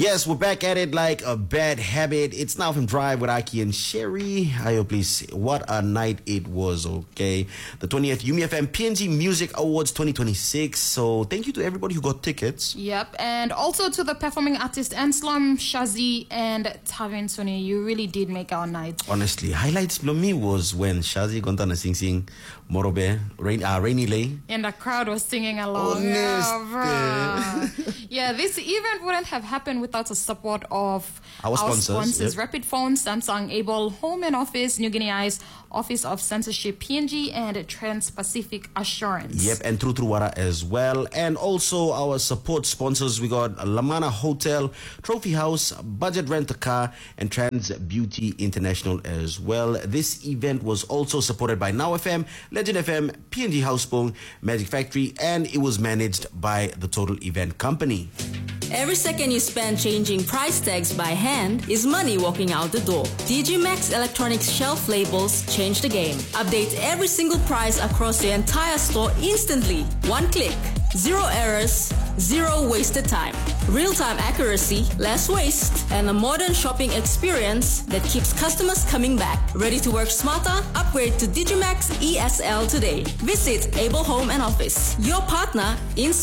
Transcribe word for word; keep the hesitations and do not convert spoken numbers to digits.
Yes, we're back at it like a bad habit. It's Now from Drive with Aki and Sherry. I hope please, what a night it was, okay? The twentieth Yumi F M P N G Music Awards twenty twenty-six. So thank you to everybody who got tickets. Yep, and also to the performing artist Anslom, Shazi, and Tavin Soni. You really did make our night. Honestly, highlights for me was when Shazi Gontana sing sing Morobe, Rain, uh, Rainy Lay. And the crowd was singing along. Honest. Yeah, yeah, this event wouldn't have happened without the support of our, our sponsors, sponsors yep. Rapid Phone, Samsung, Able, Home and Office, New Guinea Eyes, Office of Censorship P N G, and Trans-Pacific Assurance. Yep, and True True Wara as well. And also our support sponsors, we got Lamana Hotel, Trophy House, Budget Rent-A-Car, and Trans Beauty International as well. This event was also supported by Now F M, Legend F M, P N G Housepong, Magic Factory, and it was managed by the Total Event Company. Every second you spend changing price tags by hand is money walking out the door. Digimax Electronics shelf labels change the game. Update every single price across the entire store instantly. One click. Zero errors, zero wasted time. Real-time accuracy, less waste, and a modern shopping experience that keeps customers coming back. Ready to work smarter? Upgrade to Digimax E S L today. Visit Able Home and Office, your partner in